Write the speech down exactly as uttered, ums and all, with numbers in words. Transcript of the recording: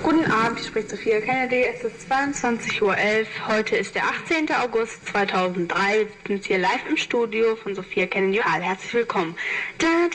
Guten Abend, hier spricht Sophia Kennedy. Es ist zweiundzwanzig Uhr elf. Heute ist der achtzehnte August zweitausenddrei. Wir sind hier live im Studio von Sophia Kennedy. Herzlich willkommen. Da,